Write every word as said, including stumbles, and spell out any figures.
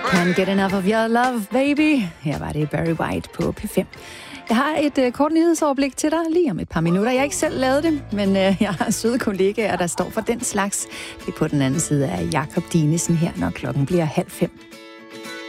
Can't get enough of your love, baby. Her var det Barry White på P fem. Jeg har et uh, kort nyhedsoverblik til dig lige om et par minutter. Jeg har ikke selv lavet det, men uh, jeg har søde kollegaer, der står for den slags. Det er på den anden side af Jakob Dinesen her, når klokken bliver halv fem.